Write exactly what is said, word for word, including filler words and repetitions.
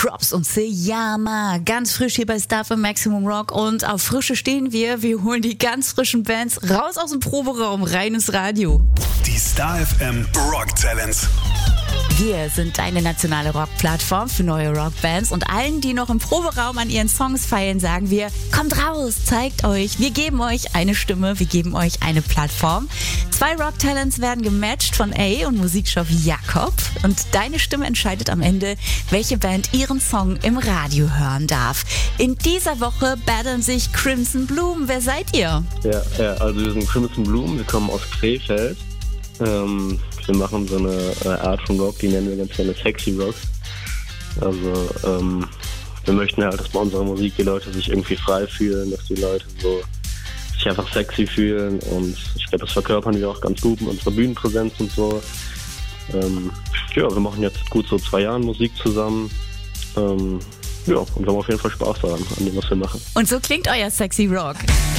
Drops und Seyama, ganz frisch hier bei Star für Maximum Rock und auf Frische stehen wir. Wir holen die ganz frischen Bands raus aus dem Proberaum, rein ins Radio. Die Star F M Rock Talents. Wir sind deine nationale Rock-Plattform für neue Rockbands und allen, die noch im Proberaum an ihren Songs feilen, sagen wir, kommt raus, zeigt euch, wir geben euch eine Stimme, wir geben euch eine Plattform. Zwei Rock-Talents werden gematcht von A und Musikshop Jakob und deine Stimme entscheidet am Ende, welche Band ihren Song im Radio hören darf. In dieser Woche battlen sich Crimson Bloom. Wer seid ihr? Ja, ja, also wir sind Crimson Bloom, wir kommen aus Krefeld. Ähm, wir machen so eine äh, Art von Rock, die nennen wir ganz gerne Sexy Rock. Also ähm, wir möchten halt, dass bei unserer Musik die Leute sich irgendwie frei fühlen, dass die Leute so sich einfach sexy fühlen und ich glaube, das verkörpern wir auch ganz gut mit unserer Bühnenpräsenz und so. Ähm, ja, wir machen jetzt gut so zwei Jahren Musik zusammen. Ähm, ja, und wir haben auf jeden Fall Spaß daran, an dem, was wir machen. Und so klingt euer Sexy Rock.